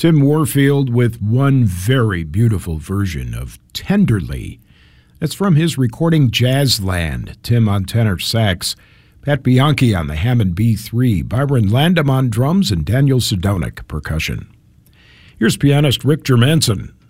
Tim Warfield with one very beautiful version of Tenderly. That's from his recording Jazzland. Tim on tenor sax, Pat Bianchi on the Hammond B3, Byron Landam on drums, and Daniel Sidonic percussion. Here's pianist Rick Germanson